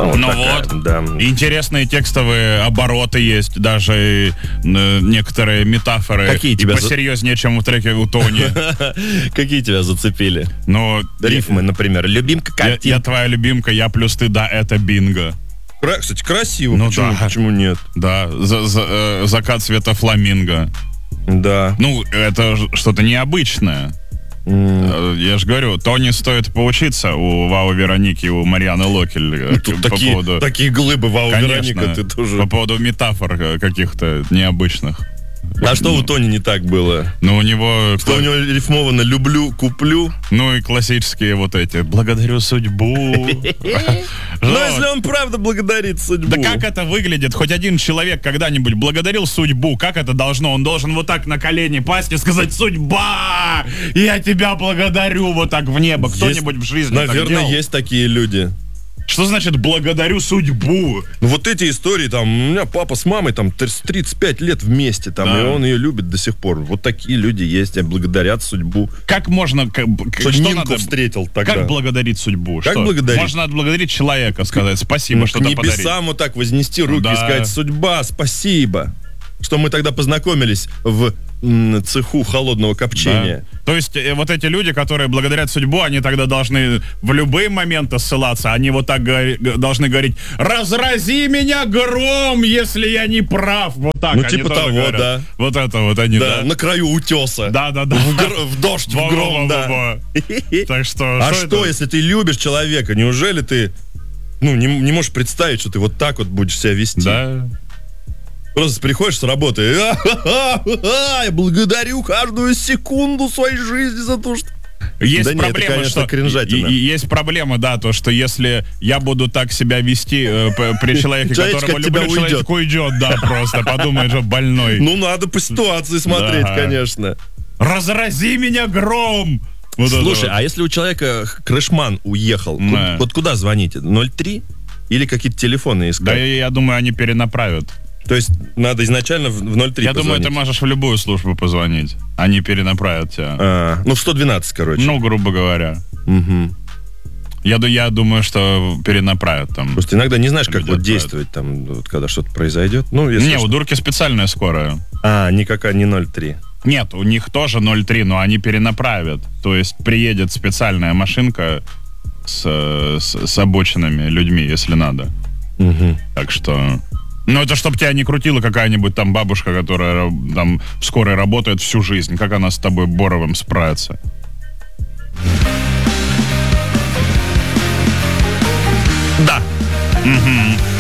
Ну, Ну такая, вот. да. Интересные текстовые обороты есть, даже некоторые метафоры. Какие тебя посерьезнее, чем в треке у Тони. Какие тебя зацепили? Но Рифмы, например. Любимка я картинка. твоя любимка, я плюс ты, да, это бинго. Кстати, красиво. Ну почему, да. почему нет? Да, закат цвета фламинго. Да. Ну, это что-то необычное. Я же говорю, Тони стоит поучиться у Вау Вероники и у Марианы Локель. Тут по такие, поводу, такие глыбы, Вау, конечно, Вероника, ты тоже... по поводу метафор каких-то необычных. А что у Тони не так было? Ну, у него... Что у него рифмовано «люблю», «куплю»? Ну, и классические вот эти «благодарю судьбу». Но если он правда благодарит судьбу. Да как это выглядит? Хоть один человек когда-нибудь благодарил судьбу? Как это должно? Он должен вот так на колени пасть и сказать: «Судьба! Я тебя благодарю!» Вот так в небо. Кто-нибудь в жизни так наверное, делал? есть такие люди. Что значит «благодарю судьбу»? Ну, вот эти истории, там, у меня папа с мамой там 35 лет вместе, там, Да. и он ее любит до сих пор. Вот такие люди есть, и благодарят судьбу. Как можно... Что что Нинку надо- встретил тогда. Как благодарить судьбу? Как Что? благодарить? Можно отблагодарить человека, сказать спасибо, Ну, что к ты подарил. небесам вот так вознести руки Да. и сказать: «Судьба, спасибо, что мы тогда познакомились в цеху холодного копчения». Да. То есть вот эти люди, которые благодарят судьбу, они тогда должны в любые моменты ссылаться, они вот так должны говорить: «Разрази меня гром, если я не прав». Вот так. Ну, они типа тоже того, говорят. да. Вот это вот они, Да, да. на краю утеса. Да. В дождь, в гром, да. Во-во-во-во. Так что... А что, это? если ты любишь человека? Неужели ты, не можешь представить, что ты вот так вот будешь себя вести? Да. Просто приходишь с работы, я благодарю каждую секунду своей жизни за то, что... Есть Да нет, это, проблема, конечно, что кринжатина. есть проблема, да, то, что если я буду так себя вести при человеке, Человечек которого от тебя люблю, человек уйдет, да, просто подумает, что больной. Ну, надо по ситуации смотреть, Да. конечно. Разрази меня гром! Вот это Слушай, вот. а если у человека крышман уехал, Да. вот куда звоните? 03? Или какие-то телефоны Да, искать? я думаю, они перенаправят. То есть надо изначально в 03 Я думаю, позвонить? ты можешь в любую службу позвонить. Они перенаправят тебя. Ну, в 112, короче. Ну, грубо говоря. Мгм. Я думаю, что перенаправят там. Просто иногда не знаешь, как Люди вот отправят. действовать там, вот, когда что-то произойдет. Ну, если Не, что. у Дурки специальная скорая. Никакая не 03. Нет, у них тоже 0,3, но они перенаправят. То есть приедет специальная машинка с обученными людьми, если надо. Угу. Так что... Ну, это чтоб тебя не крутила какая-нибудь там бабушка, которая там в скорой работает всю жизнь. Как она с тобой, Боровым, справится? Да. Угу.